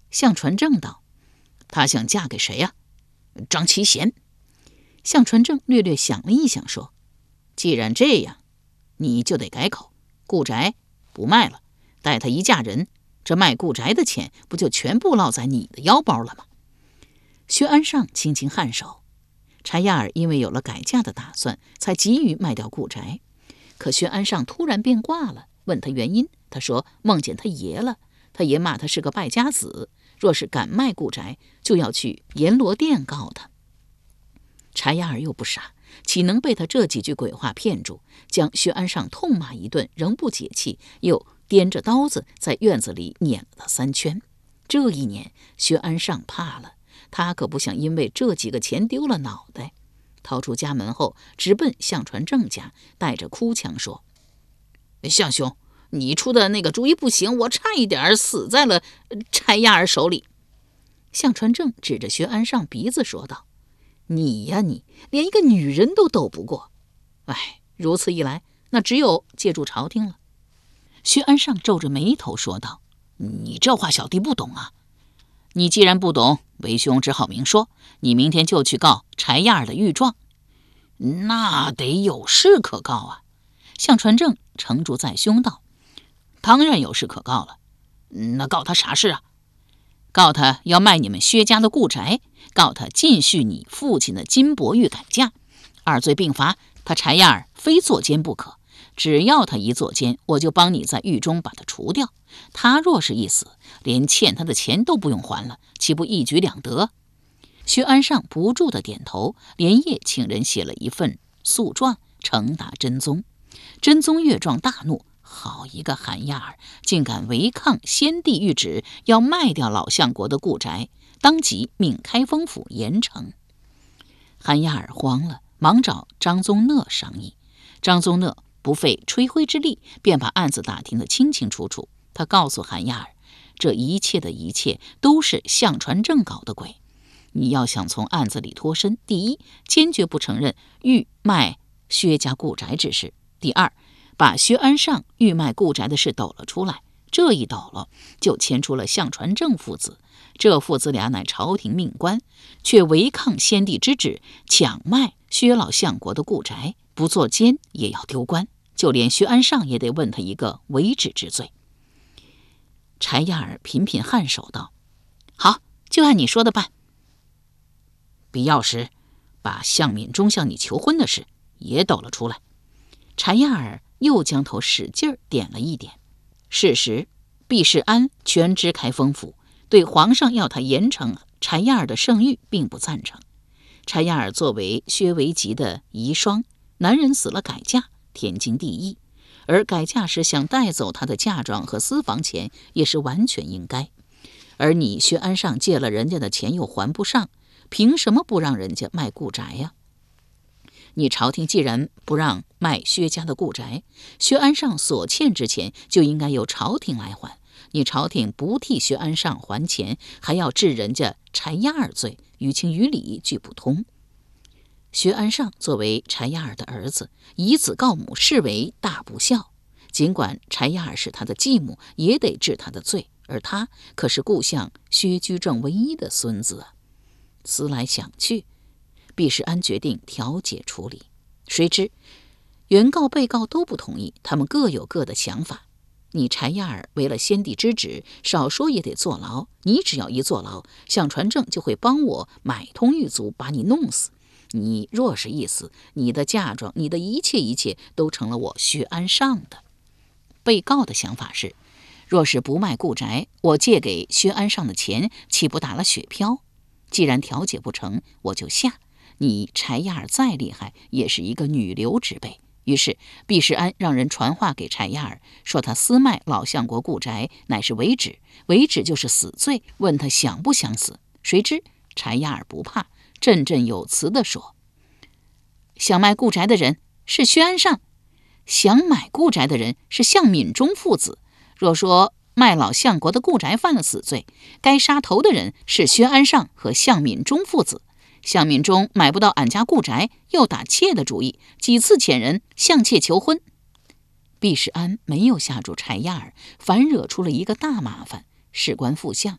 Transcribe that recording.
向传正道：“她想嫁给谁呀？”“张其贤。”向传正略略想了一想，说：“既然这样，你就得改口，顾宅不卖了，待她一嫁人，这卖顾宅的钱不就全部落在你的腰包了吗？”薛安上轻轻颔首。柴亚尔因为有了改嫁的打算，才急于卖掉顾宅。可薛安上突然变卦了，问他原因。他说梦见他爷了，他爷骂他是个败家子，若是敢卖顾宅，就要去阎罗殿告他。柴亚尔又不傻，岂能被他这几句鬼话骗住，将薛安上痛骂一顿，仍不解气，又掂着刀子在院子里撵了他3圈。这一撵，薛安上怕了，他可不想因为这几个钱丢了脑袋。逃出家门后，直奔向传正家，带着哭腔说：“向兄，你出的那个主意不行，我差一点死在了柴亚尔手里。”向传正指着薛安上鼻子说道：“你呀你，连一个女人都斗不过。哎，如此一来，那只有借助朝廷了。”薛安上皱着眉头说道：“你这话小弟不懂啊。”“你既然不懂，为兄只好明说，你明天就去告柴亚尔的御状。”“那得有事可告啊。”向传正承住在胸道：“当然有事可告了。”“那告他啥事啊？”“告他要卖你们薛家的顾宅，告他尽续你父亲的金帛玉改嫁，2罪并罚，他柴亚尔非作奸不可。只要他一作奸，我就帮你在狱中把他除掉。他若是一死，连欠他的钱都不用还了，岂不一举两得？”薛安上不住地点头，连夜请人写了一份诉状，呈达真宗。真宗阅状大怒，好一个韩亚尔，竟敢违抗先帝谕旨，要卖掉老相国的顾宅，当即命开封府严惩。韩亚尔慌了，忙找张宗讷商议。张宗讷不费吹灰之力，便把案子打听得清清楚楚。他告诉韩亚尔，这一切的一切都是向传正搞的鬼。你要想从案子里脱身，第一，坚决不承认欲卖薛家顾宅之事；第二，把薛安上欲卖顾宅的事抖了出来。这一抖了，就牵出了向传正父子。这父子俩乃朝廷命官，却违抗先帝之旨，抢卖薛老相国的顾宅，不作奸也要丢官，就连薛安上也得问他一个违止之罪。柴亚尔频频颔首道：“好，就按你说的办。必要时，把向敏中向你求婚的事也抖了出来。”柴亚尔又将头使劲点了一点。事实，毕世安全知开封府，对皇上要他严惩柴亚尔的圣谕并不赞成。柴亚尔作为薛维吉的遗孀，男人死了改嫁，天经地义，而改嫁时想带走他的嫁妆和私房钱也是完全应该。而你薛安上借了人家的钱又还不上，凭什么不让人家卖顾宅呀？你朝廷既然不让卖薛家的顾宅，薛安上所欠之钱就应该由朝廷来还。你朝廷不替薛安上还钱，还要治人家柴亚尔罪，于情于理俱不通。薛安上作为柴亚尔的儿子，以子告母，视为大不孝。尽管柴亚尔是他的继母，也得治他的罪，而他可是故相薛居正唯一的孙子啊。思来想去，毕世安决定调解处理。谁知原告被告都不同意，他们各有各的想法。你柴亚尔违了先帝之旨，少说也得坐牢，你只要一坐牢，向传正就会帮我买通狱卒，把你弄死。你若是一死，你的嫁妆，你的一切都成了我薛安上的。被告的想法是，若是不卖顾宅，我借给薛安上的钱岂不打了雪漂？既然调解不成，我就下。你柴亚尔再厉害，也是一个女流之辈。于是毕世安让人传话给柴亚尔，说他私卖老相国顾宅乃是违止，违止就是死罪，问他想不想死。谁知柴亚尔不怕，振振有词地说：“想卖顾宅的人是薛安上，想买顾宅的人是向敏中父子。若说卖老相国的顾宅犯了死罪，该杀头的人是薛安上和向敏中父子。向敏中买不到俺家顾宅，又打妾的主意，几次遣人向妾求婚。”毕世安没有吓住柴亚尔，反惹出了一个大麻烦。事关副相，